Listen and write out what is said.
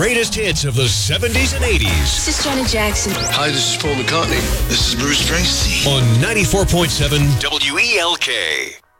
greatest hits of the 70s and 80s. This is Janet Jackson. Hi, this is Paul McCartney. This is Bruce Springsteen. On 94.7 WELK.